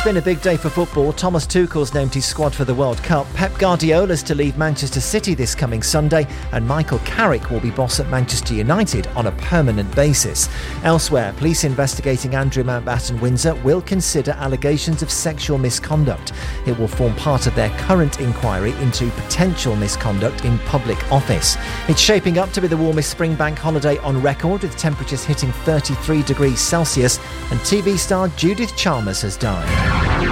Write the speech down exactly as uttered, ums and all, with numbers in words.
It's been a big day for football. Thomas Tuchel's named his squad for the World Cup. Pep Guardiola's to leave Manchester City this coming Sunday, and Michael Carrick will be boss at Manchester United on a permanent basis. Elsewhere, police investigating Andrew Mountbatten Windsor will consider allegations of sexual misconduct. It will form part of their current inquiry into potential misconduct in public office. It's shaping up to be the warmest spring bank holiday on record, with temperatures hitting thirty-three degrees Celsius, and T V star Judith Chalmers has died.